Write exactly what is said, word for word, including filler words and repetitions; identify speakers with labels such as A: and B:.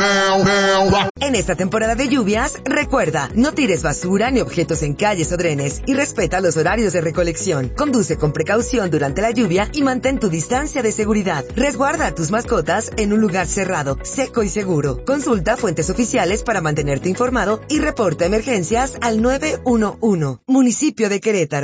A: En esta temporada de lluvias, recuerda, no tires basura ni objetos en calles o drenes y respeta los horarios de recolección. Conduce con precaución durante la lluvia y mantén tu distancia de seguridad. Resguarda a tus mascotas en un lugar cerrado, seco y seguro. Consulta fuentes oficiales para mantenerte informado y reporta emergencias al nueve uno uno. Municipio de Querétaro.